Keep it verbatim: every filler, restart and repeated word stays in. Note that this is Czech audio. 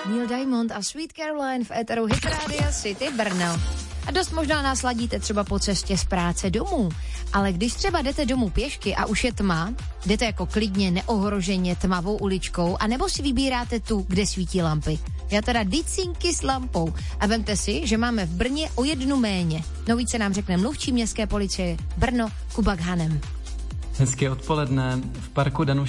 Neil Diamond a Sweet Caroline v éteru Hit Radio City Brno. A dost možná nás ladíte třeba po cestě z práce domů, ale když třeba jdete domů pěšky a už je tma, jdete jako klidně neohroženě tmavou uličkou, anebo si vybíráte tu, kde svítí lampy. Já teda dicinky s lampou. A vemte si, že máme v Brně o jednu méně. No více nám řekne mluvčí městské policie Brno Kubak Hanem. Hezké odpoledne. V parku Danuše